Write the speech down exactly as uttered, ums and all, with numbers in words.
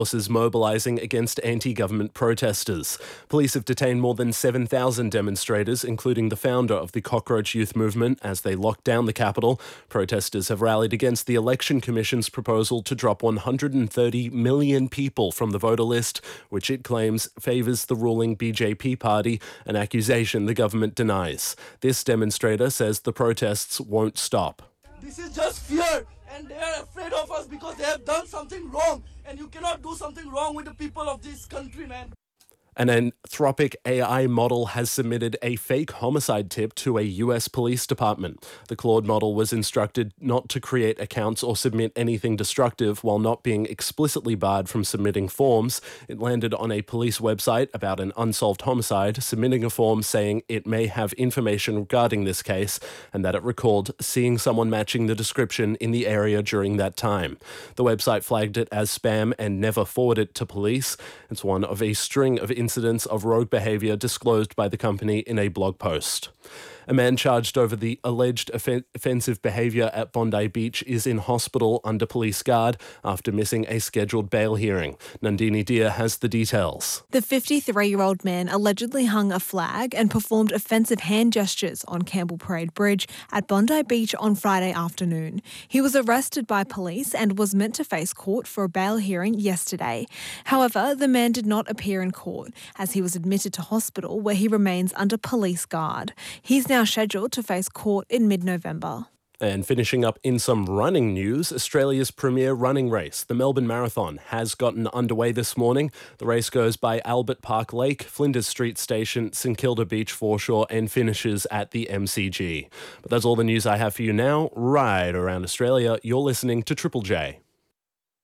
Forces mobilising against anti-government protesters. Police have detained more than seven thousand demonstrators, including the founder of the Cockroach Youth Movement, as they locked down the capital. Protesters have rallied against the Election Commission's proposal to drop one hundred thirty million people from the voter list, which it claims favours the ruling B J P party, an accusation the government denies. This demonstrator says the protests won't stop. This is just fear, and they are afraid of us because they have done something wrong, and you cannot do something wrong with the people of this country, man. An Anthropic A I model has submitted a fake homicide tip to a U S police department. The Claude model was instructed not to create accounts or submit anything destructive while not being explicitly barred from submitting forms. It landed on a police website about an unsolved homicide, submitting a form saying it may have information regarding this case and that it recalled seeing someone matching the description in the area during that time. The website flagged it as spam and never forwarded it to police. It's one of a string of incidents of rogue behaviour disclosed by the company in a blog post. A man charged over the alleged off- offensive behaviour at Bondi Beach is in hospital under police guard after missing a scheduled bail hearing. Nandini Deer has the details. The fifty-three-year-old man allegedly hung a flag and performed offensive hand gestures on Campbell Parade Bridge at Bondi Beach on Friday afternoon. He was arrested by police and was meant to face court for a bail hearing yesterday. However, the man did not appear in court as he was admitted to hospital where he remains under police guard. He's now scheduled to face court in mid-November. And finishing up in some running news, Australia's premier running race, the Melbourne Marathon, has gotten underway this morning. The race goes by Albert Park Lake, Flinders Street Station, St Kilda Beach foreshore and finishes at the M C G. But that's all the news I have for you now. Right around Australia, you're listening to Triple J.